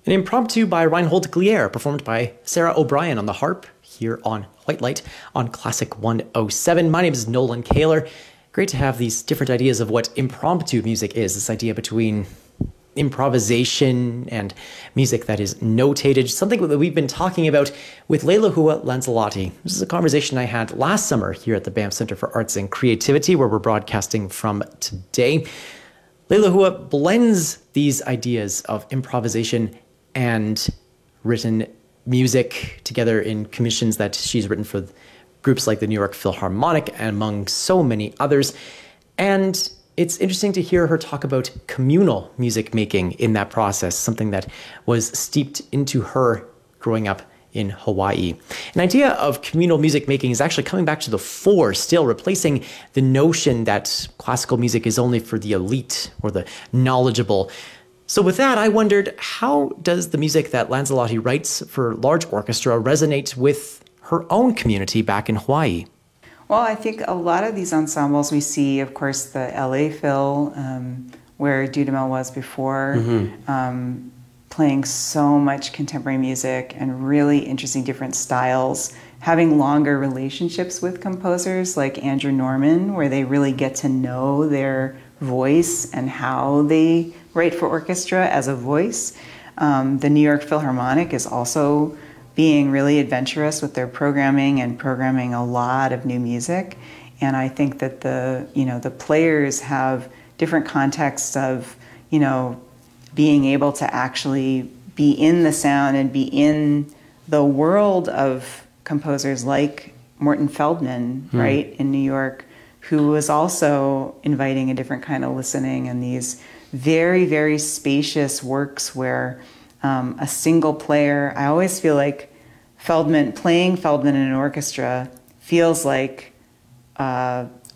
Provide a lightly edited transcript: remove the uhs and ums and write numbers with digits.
An impromptu by Reinhold Glier, performed by Sarah O'Brien on the harp here on White Light on Classic 107. My name is Nolan Kaler. Great to have these different ideas of what impromptu music is, this idea between improvisation and music that is notated, something that we've been talking about with Leilua Lancelotti. This is a conversation I had last summer here at the Banff Centre for Arts and Creativity, where we're broadcasting from today. Leilua blends these ideas of improvisation and written music together in commissions that she's written for groups like the New York Philharmonic and among so many others. And it's interesting to hear her talk about communal music making in that process, something that was steeped into her growing up in Hawaii. An idea of communal music making is actually coming back to the fore still, replacing the notion that classical music is only for the elite or the knowledgeable. So with that, I wondered, how does the music that Lancelotti writes for large orchestra resonate with her own community back in Hawaii? Well, I think a lot of these ensembles we see, of course, the LA Phil, where Dudamel was before, playing so much contemporary music and really interesting different styles, having longer relationships with composers like Andrew Norman, where they really get to know their voice and how they write for orchestra as a voice. The New York Philharmonic is also being really adventurous with their programming and programming a lot of new music. And I think that the players have different contexts of, being able to actually be in the sound and be in the world of composers like Morton Feldman, right, in New York, who was also inviting a different kind of listening and these very, very spacious works where a single player, I always feel like playing Feldman in an orchestra feels like